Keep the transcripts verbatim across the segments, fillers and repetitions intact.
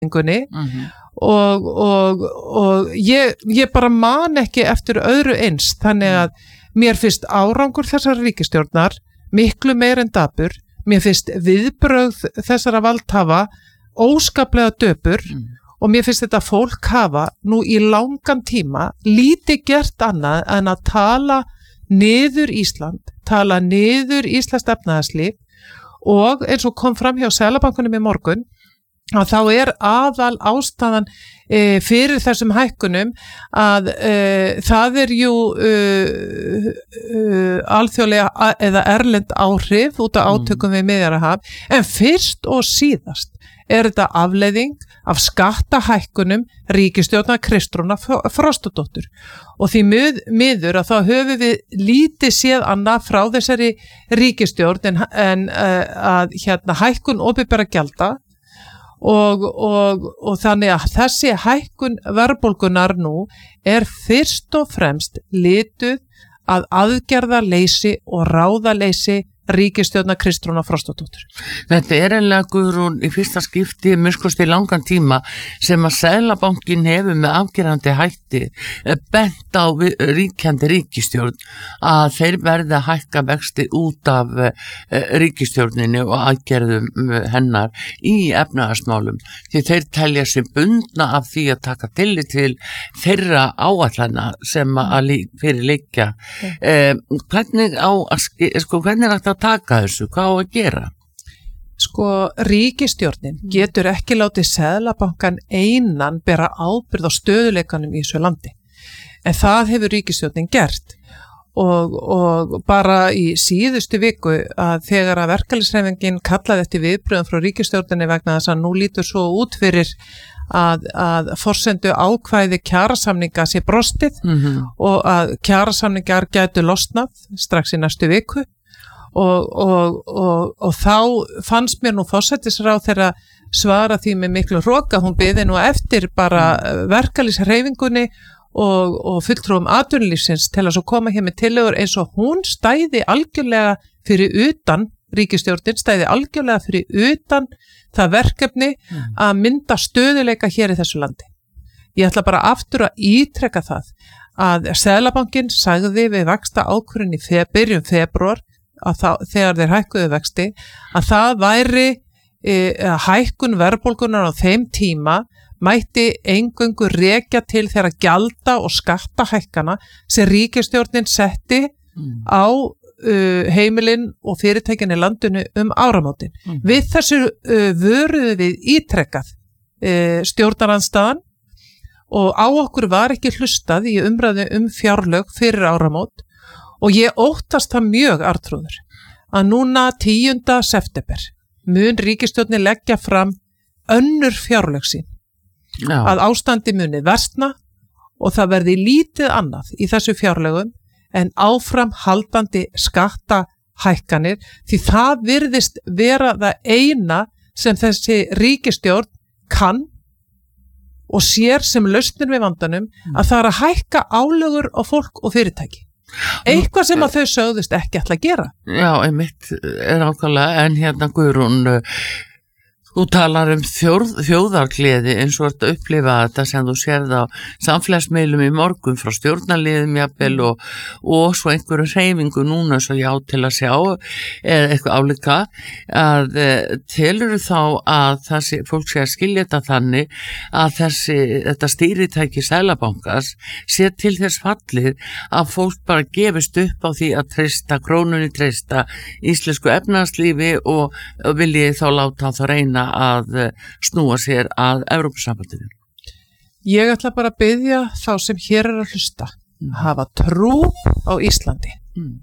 mm-hmm. og, og, og ég, ég bara man ekki eftir öðru eins, þannig að mér finnst árangur þessar ríkisstjórnar miklu meir en dapur, mér finnst viðbrögð þessara valdhafa óskaplega döpur mm. og mér finnst þetta fólk hafa nú í langan tíma lítið gert annað en að tala niður Ísland, tala niður Íslands efnahagslíf og eins og kom fram hjá Seðlabankanum í morgun að þá er aðal ástæðan e, fyrir þessum hækkunum að e, það er jú e, e, alþjóðlega eða erlend áhrif út af átökum við Miðjarðarhaf, en fyrst og síðast er þetta afleiðing af skattahækkunum ríkisstjórnar Kristrúnar Frostadóttur og því mið, miður að þá höfum við lítið séð annað frá þessari ríkisstjórn en, en að hérna hækkun opinberra gjalda og, og, og þannig að þessi hækkun verðbólgunar nú er fyrst og fremst lituð að aðgerðarleysi og ráðaleysi ríkisstjórnar Kristrúnar Frostadóttur. Þetta er eiginlega Guðrún í fyrsta skipti minnst í langan tíma sem að Seðlabankinn hefur með afgerandi hætti bent á ríkjandi ríkisstjórn að þeir verði að hækka vexti út af ríkisstjórninni og aðgerðum hennar í efnahagsmálum því þeir telja sig bundna af því að taka tillit til þeirra áætlana sem að fyrir liggja. Okay. Eh, hvernig á að sko hvernig er þetta að taka þessu, hvað á að gera? Sko, ríkisstjórnin getur ekki látið Seðlabankan einan bera ábyrgð á stöðuleikanum í þessu landi. En það hefur ríkisstjórnin gert og, og bara í síðustu viku að þegar að verkalýðshreyfingin kallaði eftir viðbröðum frá ríkisstjórninni vegna þess að nú lítur svo út fyrir að, að forsendu ákvæði kjarasamninga sé brostið mm-hmm. og að kjarasamningar gætu losnað strax í næstu viku. Og, og, og, og þá fannst mér nú forsætisráðherra svara því með miklu hroka, hún biði nú eftir bara verkalýðshreyfingunni og, og fulltrúum atvinnulífsins til að svo koma hér með tillögur eins og hún stæði algjörlega fyrir utan, ríkisstjórnin stæði algjörlega fyrir utan það verkefni að mynda stöðuleika hér í þessu landi. Ég ætla bara aftur að ítreka það að Seðlabankinn sagði við vaxta ákvörðun í feb- byrjun febrúar að það, þegar þeir hækkuðu vexti að það væri e, hækkun verðbólgunar á þeim tíma mætti eingöngu rekja til þeirra gjalda og skattahækkana sem ríkisstjórnin setti mm. á uh, heimilin og fyrirtækin í landinu um áramótin. Mm. Við þessu uh, vöruðu við ítrekkað uh, stjórnarandstaðan og á okkur var ekki hlustað í umræðu um fjárlög fyrir áramót. Og ég óttast það mjög, Arnþrúður, að núna tíunda september mun ríkisstjórnin leggja fram önnur fjárlög sín. Já. Að ástandi muni versna og það verði lítið annað í þessu fjárlögum en áframhaldandi skattahækkanir því það virðist vera það eina sem þessi ríkisstjórn kann og sér sem lausnin við vandanum mm. að það er að hækka álögur á fólk og fyrirtæki. Eitthvað sem að þau sögðust ekki ætla að gera. Já, einmitt er ákvæmlega en hérna Guðrún þú talar um þjóð, þjóðargleði eins og þetta upplifa þetta sem þú sérð á samfélagsmiðlum í morgun frá stjórnarliðum jafnvel og, og svo einhverju hreyfingu núna svo já til að sjá eða eitthvað álíka að telur þá að þessi fólk sé að skilja þetta þannig að þessi, þetta stýritæki Seðlabankans sé til þess fallið að fólk bara gefist upp á því að treysta krónunni, treysta íslensku efnahagslífi og vilji þá láta þá reyna að snúa sér að Evrópusambandinu. Ég ætla bara að biðja þá sem hér er að hlusta mm. hafa trú á Íslandi. Mm.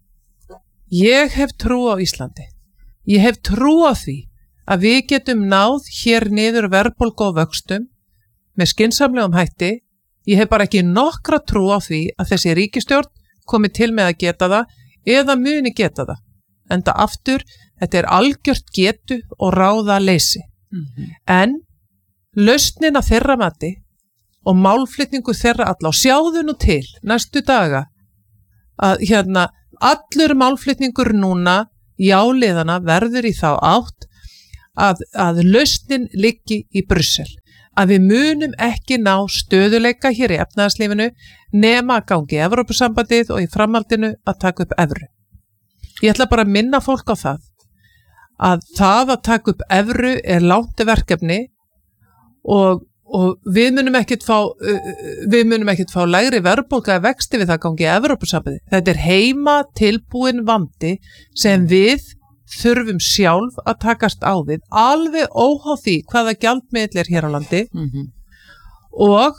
Ég hef trú á Íslandi. Ég hef trú á því að við getum náð hér niður verðbólgu og vöxtum með skynsamlegum hætti. Ég hef bara ekki nokkra trú á því að þessi ríkisstjórn komi til með að geta það eða muni geta það. Enda aftur, þetta er algjört getu og ráða leysi. Mm-hmm. En lausnin að þeirra mati og málflutningu þeirra alla og sjáðu nú til næstu daga að hérna allur málflutningur núna jáliðana verður í þá átt að, að lausnin liggi í Brussel, að við munum ekki ná stöðuleika hér í efnahagslífinu nema að gangi í Evrópusambandið og í framhaldinu að taka upp evru. Ég ætla bara að minna fólk á það að það að taka upp evru er langt verkefni og, og við munum ekkert fá við munum ekkert fá lægri verðbólga eða vexti við það gangi í Evrópusambandið. Þetta er heima tilbúin vandi sem við þurfum sjálf að takast á við, alveg óháð því hvaða gjaldmiðill er hér á landi mm-hmm. og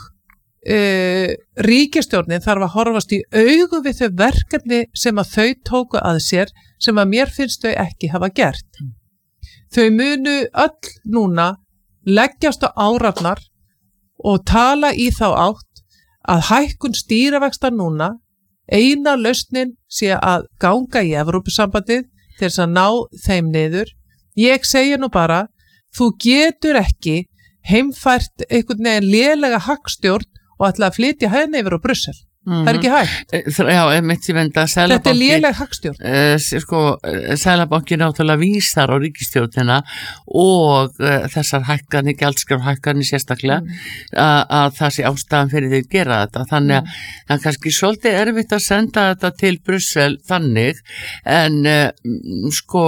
uh, ríkisstjórnin þarf að horfast í augu við þau verkefni sem að þau tóku að sér sem að mér finnst þau ekki hafa gert. Mm. Þau munu öll núna leggjast á árarnar og tala í þá átt að hækkun stýrivaxta núna, eina lausnin sé að ganga í Evrópusambandið til þess að ná þeim niður. Ég segi nú bara, þú getur ekki heimfært einhvern veginn lélega hagstjórn og ætla að flytja henni yfir á Brussel. Mm-hmm. Það er ekki hægt. Já, einmitt ég venda að Seðlabanki... Þetta er léleg hagstjórn. Uh, sko, Seðlabanki náttúrulega vísar á ríkisstjórnina og uh, þessar hækkanir, gjaldskrárhækkanir sérstaklega, mm. að, að það sé ástæðan fyrir því að gera þetta. Þannig að mm. það er kannski svolítið erfitt að senda þetta til Brussel þannig, en uh, sko...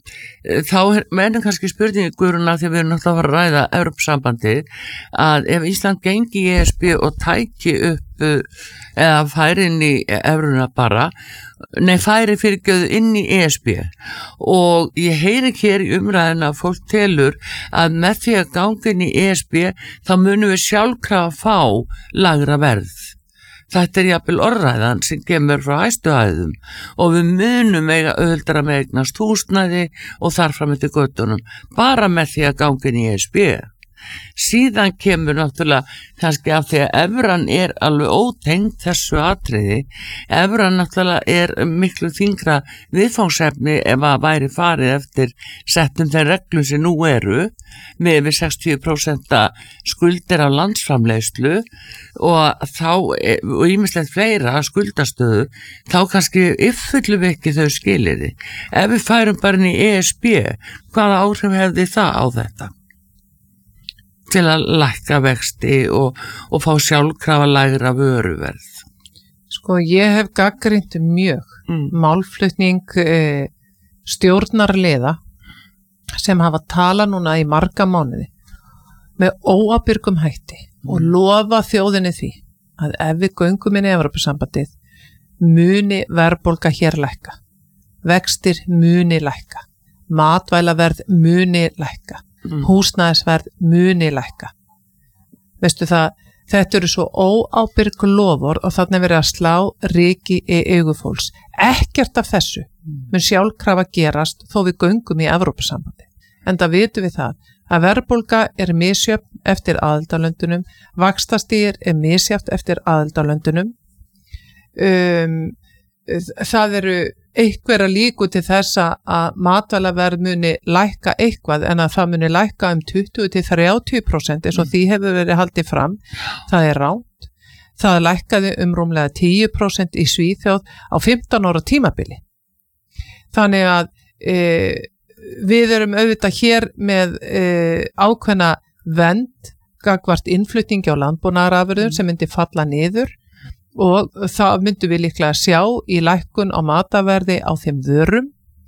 þá mennum kannski spurningi Guðrún að því að við erum náttúrulega að fara að ræða Evrópusambandið að ef Ísland gengi í E S B og tæki upp eða færi inn í evruna bara, nei færi fyrirgjöðu inn í E S B og ég heyri hér í umræðina að fólk telur að með því að ganga inn í E S B þá munum við sjálfkrafa fá lagra verð. Þetta er jafnvel orðræðan sem kemur frá hæstu hæðum og við munum eiga auðveldara með eignast húsnæði og þar fram eftir göttunum bara með því að ganga inn í E S B. Síðan kemur náttúrulega kannski af því að evran er alveg ótengd þessu atriði. Evran náttúrulega er miklu þyngra viðfangsefni ef að væri farið eftir settum þeir reglum sem nú eru með yfir sextíu prósent skuldir af landsframleiðslu og þá, og ýmislegt fleira skuldastöðu, þá kannski uppfyllum við ekki þau skilyrði. Ef við færum bara inn í E S B, hvaða áhrif hefði það á þetta? Til að lækka vexti og, og fá sjálfkrafa lægra vöruverð. Sko, ég hef gagnrýnt mjög mm. málflutning e, stjórnarliða sem hafa talað núna í marga mánuði með óábyrgum hætti mm. og lofa þjóðinni því að ef við göngum inn í Evrópusambandið muni verðbólga hér lækka, vextir muni lækka, matvælaverð muni lækka. Mm. Húsnæðisverð muni lækka. Veistu það, þetta eru svo óábyrg lofur og þannig verið að slá ryki í augufólks. Ekkert af þessu mun sjálfkrafa gerast þó við göngum í Evrópusambandi. Enda vitum við það að verðbólga er misjöfn eftir aðildarlöndunum, vaxtastigið er misjafnt eftir aðildarlöndunum. Um, það eru einhverja líku til þess að matvælaverð muni lækka eitthvað en að það muni lækka um tuttugu til þrjátíu prósent eins og því hefur verið haldið fram. Það er rangt. Það lækkaði um rúmlega tíu prósent í Svíþjóð á fimmtán ára tímabili. Þannig að e, við erum auðvitað hér með e, ákveðna vernd gagnvart innflutningi á landbúnaðarafurðum sem myndi falla niður og það myndum við líklega sjá í lækkun á mataverði á þeim vörum.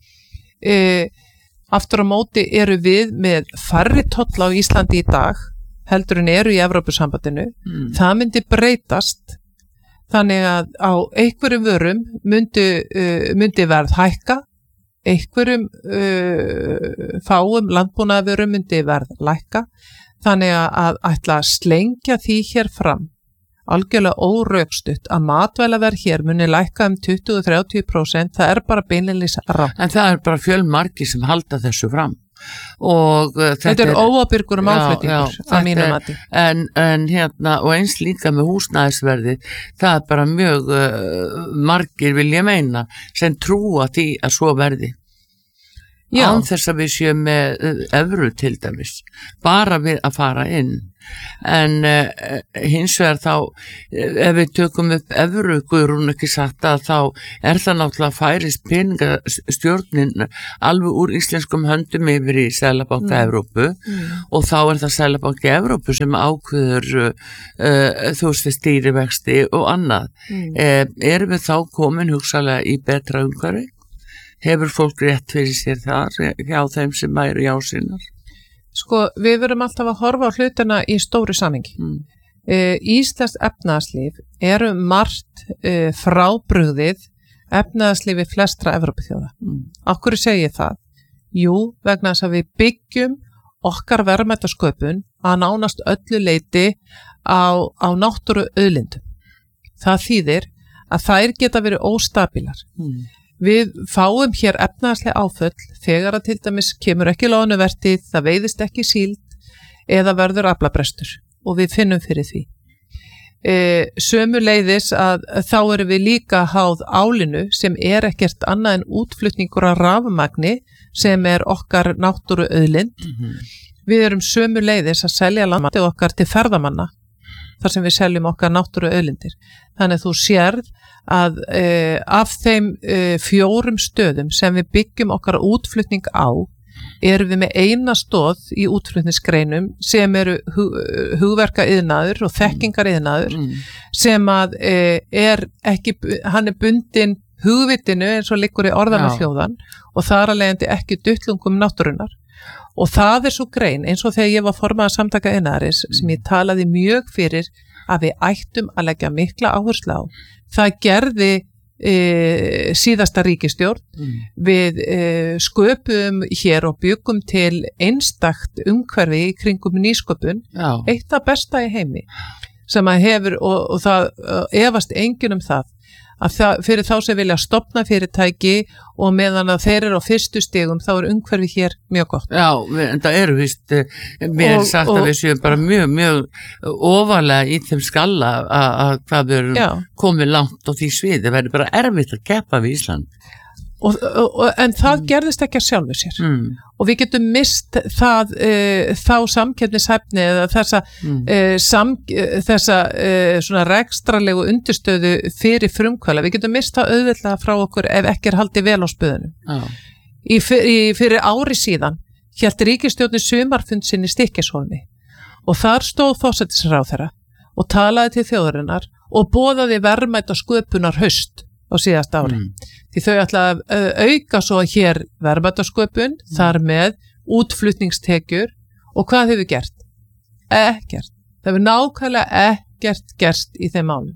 E, aftur á móti eru við með færri tolla á Íslandi í dag heldur en eru í Evrópusambandinu. Mm. Það myndi breytast þannig að á einhverjum vörum myndi, uh, myndi verð hækka, einhverjum uh, fáum landbúnaðarvörum myndi verð lækka, þannig að ætla að slengja því hér fram algjörlega órökstutt að matvælaverð hér muni lækka um tuttugu til þrjátíu prósent, það er bara beinlínis rangt. En það er bara fjölmargir sem halda þessu fram. Og uh, þetta, þetta er óábyrgur málflutningur að mínum mati. En, en hérna, og eins líka með húsnæðisverði, það er bara mjög uh, margir vil ég meina sem trúa því að svo verði. Já. án þess að við séum með evru til dæmis, bara við að fara inn. En uh, hins vegar þá, ef við tökum upp evru, Guðrún ekki sagt að þá er það náttúrulega færist peningastjórnin alveg úr íslenskum höndum yfir í Seðlabanka mm. Evrópu mm. og þá er það Seðlabanka Evrópu sem ákveður uh, þú veist stýrivexti og annað. Mm. Uh, erum við þá komin hugsalega í betra umhverfi? Hefur fólk rétt fyrir sér þar hjá þeim sem væri já sinnar? Sko, við verum alltaf að horfa á hlutina í stóru samhengi. Mm. Uh, Íslands efnahagslíf eru margt uh, frábrugðið efnahagslífi flestra Evrópuþjóða. Mm. Af hverju segi ég það? Jú, vegna þess að við byggjum okkar verðmætasköpun að nánast öllu leyti á, á náttúru auðlindum. Það þýðir að þær geta verið óstabilar. Mm. Við fáum hér efnahagsleg áföll þegar að til dæmis kemur ekki loðnuvertíð, það veiðist ekki síld eða verður aflabrestur og við finnum fyrir því. E, sömuleiðis að þá erum við líka háð álinu sem er ekkert annað en útflutningur af rafmagni sem er okkar náttúru auðlind. Mm-hmm. Við erum sömuleiðis að selja landi okkar til ferðamanna þar sem við seljum okkar náttúru auðlindir. Þannig að þú sérð að uh, af þeim uh, fjórum stöðum sem við byggjum okkar útflutning á erum við með eina stóð í útflutningsgreinum sem eru hug, hugverka iðnaður og þekkingar iðnaður mm. sem að uh, er ekki, hann er bundin hugvitinu eins og liggur í orðana hljóðan og þar að leiðandi ekki duttlungum náttúrunnar og það er svo grein eins og þegar ég var formaður samtaka iðnaðarins mm. sem ég talaði mjög fyrir að við ættum að leggja mikla áherslu á. Það gerði e, síðasta ríkisstjórn. Mm. Við e, sköpum hér og byggum til einstakt umhverfi í kringum nýsköpun. Já. Eitt af besta í heimi sem að hefur og, og það efast enginn um það að það, fyrir þá sem vilja stofna fyrirtæki og meðan að þeir eru á fyrstu stigum þá er umhverfi hér mjög gott. Já, en það eru vist, mér er sagt og, að við séum bara mjög, mjög ofalega í þeim skalla að hvað við erum komið langt á því sviði, það verður bara erfitt að keppa við Ísland. Og, og, en það mm. gerðist ekki að sjálfu sér mm. og við getum mist það, uh, þá samkeppnishæfni eða þessa, mm. uh, sam, uh, þessa uh, svona rekstralegu undirstöðu fyrir frumkvæla, við getum mist það auðvitað frá okkur ef ekki er haldið vel á spöðunum. Ah. Í, í, fyrir ári síðan hélt ríkisstjórnin sumarfund sinn í Stykkishólmi og þar stóð forsætisráðherra og talaði til þjóðarinnar og boðaði verðmæta sköpunar haust á síðasta ári. Mm. Því þau ætla að auka svo hér verðmætasköpun, mm. þar með útflutningstekjur og hvað hefur gert? Ekkert. Það hefur nákvæmlega ekkert gerst í þeim málum.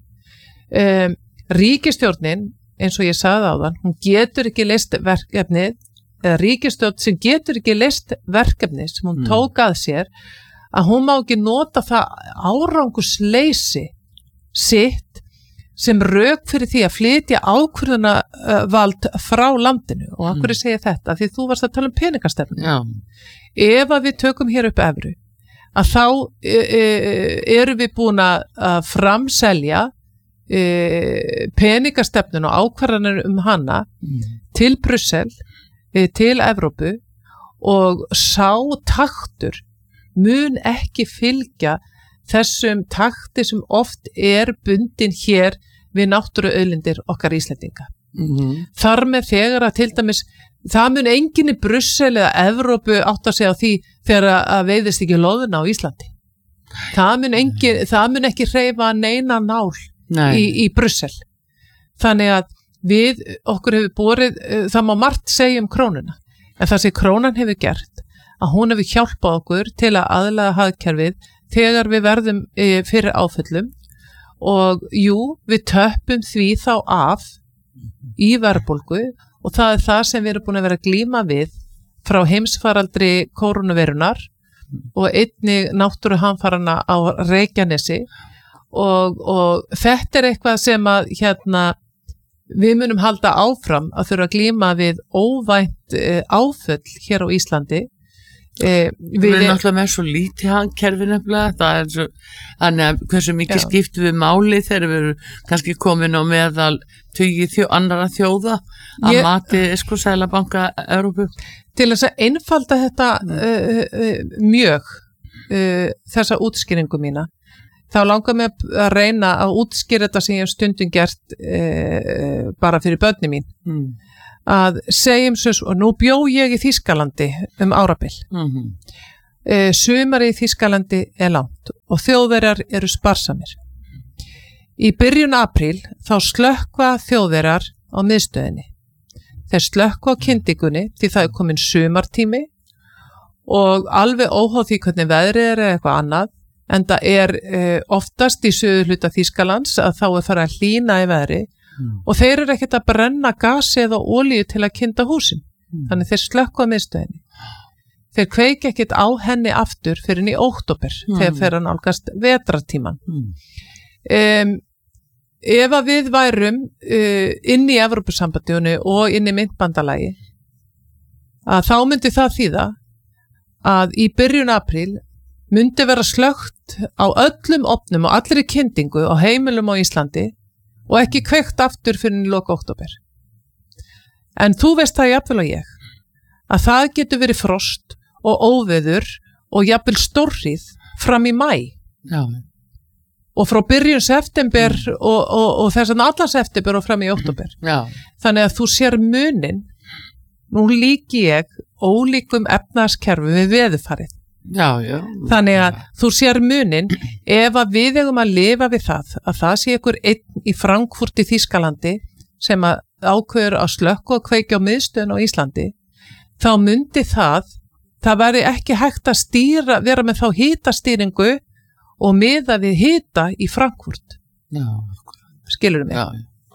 Um, ríkisstjórnin, eins og ég sagði áðan, hún getur ekki leyst verkefnið, eða ríkisstjórn sem getur ekki leyst verkefnið sem hún mm. tók að sér, að hún má ekki nota það árangursleysi sitt sem rök fyrir því að flytja ákvörðunarvald frá landinu og af hverju segja þetta? Því þú varst að tala um peningastefnu. Já. Ef að við tökum hér upp evru, að þá e, e, erum við búin að framselja e, peningastefnun og ákvarðanir um hana mm. til Brussel, e, til Evrópu og sá taktur mun ekki fylgja þessum takti sem oft er bundin hér við náttúru auðlindir okkar Íslendinga. Mm-hmm. Þar með þegar að til dæmis, það mun enginn í Brussel eða Evrópu átt að segja á því þegar að veiðist ekki loðuna á Íslandi. Það mun, engin, það mun ekki hreyfa neina nál Nei. í, í Brussel. Þannig að við, okkur hefur borið, það má margt segja um krónuna, en það sem krónan hefur gert, að hún hefur hjálpað okkur til að aðlaga hagkerfið þegar við verðum e, fyrir áföllum og jú, við töppum því þá af í verðbólgu og það er það sem við erum búin að vera að glíma við frá heimsfaraldri kórónuveirunar og einnig náttúruhamfarana á Reykjanesi og, og þetta er eitthvað sem að hérna, við munum halda áfram að þurfa að glíma við óvænt e, áföll hér á Íslandi. Eh, við, við erum náttúrulega með svo lítið hagkerfi nefnilega, það er svo þannig að hversu mikið já. skiptum við máli þegar við erum kannski komin á meðal tugi þjó, annara þjóða að ég, mati sko Seðlabanka Evrópu. til þess að einfalda þetta uh, uh, mjög uh, þessa útskýringu mína, þá langar mig að reyna að útskýra þetta sem ég hef stundum gert uh, bara fyrir börni mín mm. að segjum svo, og nú bjó ég í Þýskalandi um árabil mm-hmm. uh, sumari í Þýskalandi er langt og Þjóðverjar eru sparsamir. Í byrjun apríl þá slökkva Þjóðverjar á miðstöðinni. Þeir slökkva á kyndingunni því það er komin sumartími og alveg óháð því hvernig veðrið er eða eitthvað annað, en það er eh, oftast í suðurhluta Þýskalands að þá er farið að hlýna í veðri mm. og þeir eru ekkert að brenna gasi eða olíu til að kynda húsin. Mm. Þannig þeir slökkva á miðstöðinni. Þeir kveiki ekkert á henni aftur fyrir í óktóber mm. þegar fer að nálgast vetrartíman. Mm. Um, ef að við værum uh, inn í Evrópusambandinu og inn í myntbandalagi að þá myndi það þýða að í byrjun apríl myndi vera slökkt á öllum opnum og allri kyndingu á heimilum á Íslandi og ekki kveikt aftur fyrir í lok október. En þú veist það jafnvel og ég að það getur verið frost og óveður og jafnvel stórhríð fram í maí. Já. Og frá byrjun september mm. og, og, og þess að allan september og fram í október. Já. Þannig að þú sér munin, nú líki ég ólíkum efnahagskerfi við veðurfarið. Já, já. Þannig að já. Þú sér munin ef að við eigum að lifa við það, að það sé ykkur einn í Frankfurt í Þýskalandi sem að ákveður að slökkva og kveikja á miðstöðin á Íslandi, þá myndi það, það væri ekki hægt að stýra, vera með þá hitastýringu og miða við hita í Frankfurt. Já, skilurðu mig? Já,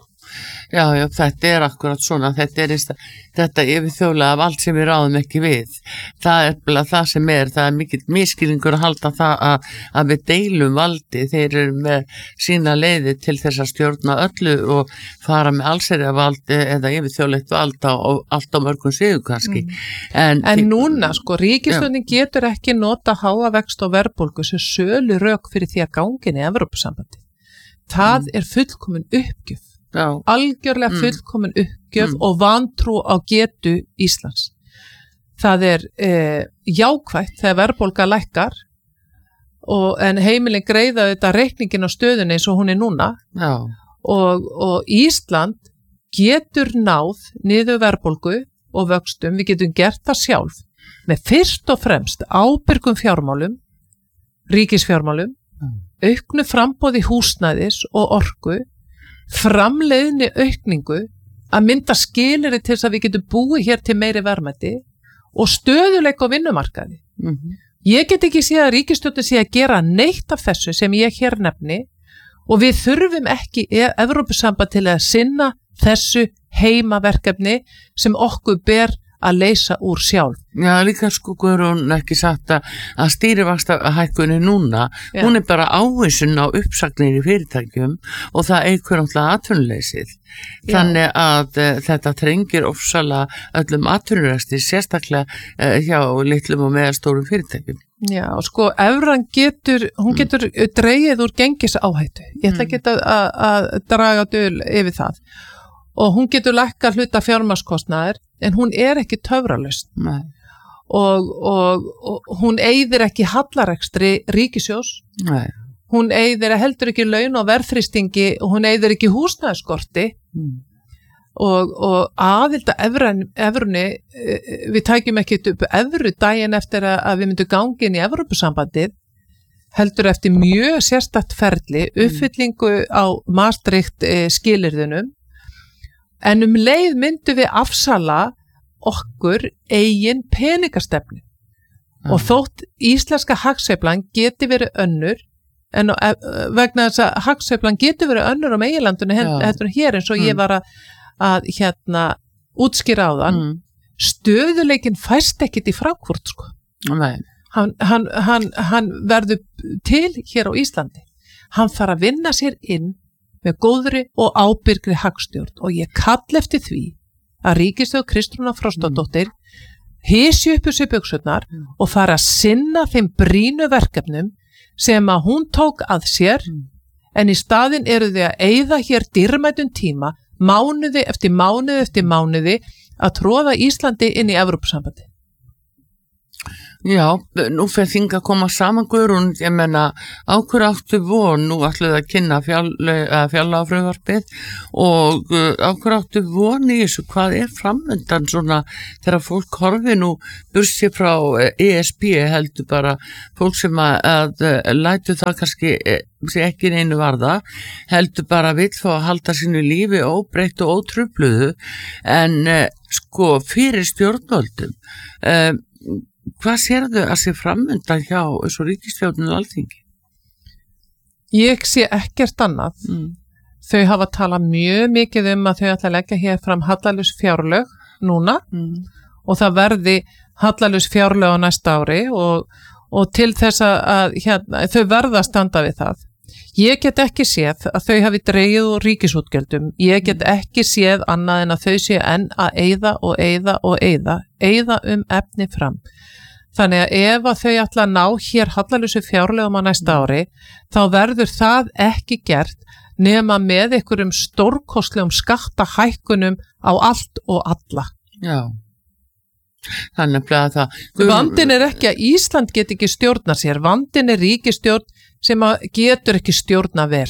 já, já, þetta er akkurat svona, þetta er einsta, þetta yfirþjóðlega af allt sem við ráðum ekki við. Það er bara það sem er, það er mikill miskilningur að halda það að, að við deilum valdi, þeir eru með sína leiði til þess að stjórna öllu og fara með allsherja valdi eða yfirþjóðlegt vald á allt á mörgum sigur kannski. Mm. En, en núna, sko, ríkisstjórnin getur ekki nota háa vext og verðbólgu sem sölu rök fyrir því að gangin í Evrópusambandi. Það mm. er fullkomin uppgjöf. Já. Algjörlega fullkomin uppgjöf mm. og vantrú á getu Íslands. Það er eh, jákvætt þegar verðbólga lækkar og, en heimilin greiða þetta reikningin á stöðunni eins og hún er núna og, og Ísland getur náð niður verðbólgu og vöxtum, við getum gert það sjálf með fyrst og fremst ábyrgum fjármálum, ríkisfjármálum, mm. auknu framboði húsnæðis og orku, framleiðni aukningu að mynda skilyrði til þess að við getum búið hér til meiri verðmæti og stöðuleika á vinnumarkaði. Mm-hmm. Ég get ekki séð að ríkisstjórnin sé að gera neitt af þessu sem ég hér nefni og við þurfum ekki Evrópusamband til að sinna þessu heimaverkefni sem okkur ber að leysa úr sjálf. Já, líka sko Guðrún ekki sagt að, að stýrivaxtahækkunni núna, já. Hún er bara ávísun á uppsagnir í fyrirtækjum og það eikur náttúrulega atvinnuleysið. Þannig að uh, þetta trengir ofsalega öllum atvinnurekstri, sérstaklega uh, hjá litlum og meðalstórum fyrirtækjum. Já, og sko, evran getur, hún getur mm. dregið úr gengisáhættu. Ég ætla ekki að, að, að draga dul yfir það. Og hún getur lækkað hluta fjármagnskostnaðar en hún er ekki töfralausn og, og, og hún eyðir ekki hallarekstri ríkissjóðs. Nei. Hún eyðir heldur ekki laun og verðþrýstingi og hún eyðir ekki húsnæðisskorti mm. og, og aðild að evrunni, við tækjum ekki upp evru daginn eftir að við myndum gangi inn í Evrópusambandið, heldur eftir mjög sérstakt ferli, uppfyllingu á Maastricht skilyrðunum. En um leið myndum við afsala okkur eigin peningastefnu. Mm. Og þótt íslenska hagsveiflan geti verið önnur, en vegna þess að hagsveiflan geti verið önnur á meginlandinu heldur hér eins og mm. ég var að, að hérna, útskýra á þann, mm. stöðuleikin fæst ekkit í Frankfurt, sko. Nei. Hann, hann, hann, hann verður til hér á Íslandi. Hann þarf að vinna sér inn með góðri og ábyrgri hagstjórn og ég kall eftir því að ríkisstjórn Kristrúnar Frostadóttir hysji upp þessu buxurnar mm. og fara að sinna þeim brýnu verkefnum sem að hún tók að sér mm. en í staðinn eru þau að eyða hér dýrmætum tíma mánuði eftir mánuði eftir mánuði að tróða Íslandi inn í Evrópusambandi. Já, nú fer þing að koma saman Guðrún, ég menna á hverju áttu von, nú ætluðu að kynna fjárlagafrumvarpið og uh, á hverju áttu von í þessu, hvað er framöndan svona þegar fólk horfi nú bursi frá E S B heldur bara fólk sem að, að lætu það kannski sé ekki neinu varða, heldur bara vill fá að halda sínu lífi óbreytt og ótrufluðu en uh, sko fyrir stjórnvöldum uh, hvað sérðu að sé framöndan hjá þessu ríkisstjórnin og Alþingi? Ég sé ekkert annað. Mm. Þau hafa talað mjög mikið um að þau ætla að leggja hér fram hallalaus fjárlög núna mm. og það verði hallalaus fjárlög á næsta ári og, og til þess að hérna, þau verða að standa við það. Ég get ekki séð að þau hafi dregið úr ríkisútgjöldum. Ég get ekki séð annað en að þau séu enn að eyða og eyða og eyða, eyða um efni fram. Þannig að ef að þau ætla að ná hér hallalausu fjárlögum á næsta ári, þá verður það ekki gert nema með einhverjum stórkostlegum skattahækkunum á allt og alla. Já. Þannig að það... Vandinn er ekki að Ísland get ekki stjórna sér, vandinn er ríkisstjórn sem getur ekki stjórna vel.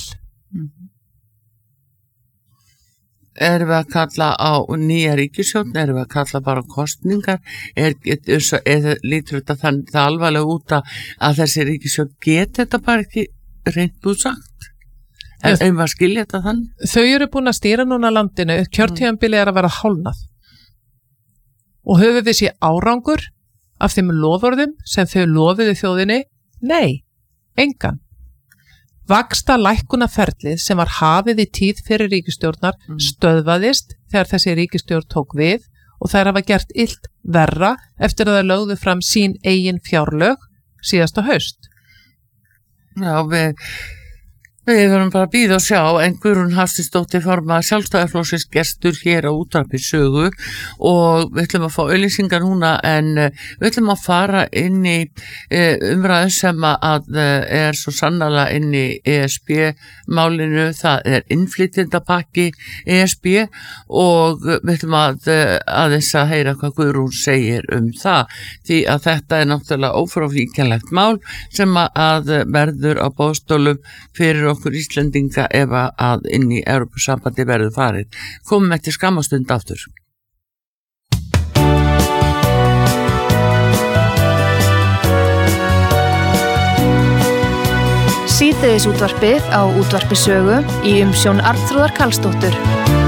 Erum við að kalla á nýja ríkisstjórn, erum við að kalla bara kostningar, er, er, er, lítur þetta þann, það alvarlega út að þessi ríkisstjórn geti þetta bara ekki reynt út sagt? Er einhver að skilja þetta þannig? Þau eru búin að stýra núna landinu, kjörtímabilið er að vera hálnað. Og höfum við sé árangur af þeim loforðum sem þau lofiðu þjóðinni? Nei, engan. Vaxta lækkunarferlið sem var hafið í tíð fyrir ríkisstjórnar mm. stöðvaðist þegar þessi ríkisstjórn tók við og þær hafa gert illt verra eftir að það lögðu fram sín eigin fjárlög síðasta haust. Já, við... Við verðum bara að bíða og sjá, en Guðrún Hafsteinsdóttir formaður Sjálfstæðisflokksins gestur hér á Útvarpi Sögu og við ætlum að fá auglýsingar núna en við ætlum að fara inn í umræðu sem að er svo sannarlega inn í E S B-málinu, það er innflytjendapakki E S B og við ætlum að aðeins að heyra hvað Guðrún segir um það, því að þetta er náttúrulega ófrávíkjanlegt mál sem að verður á boðstólum fyrir okkur Íslendinga ef að inn í Evrópusambandi verður farið. Komum eftir skammastund aftur. Síðdegisútvarpið á Útvarpi Sögu í umsjón Arnþrúðar Karlsdóttur.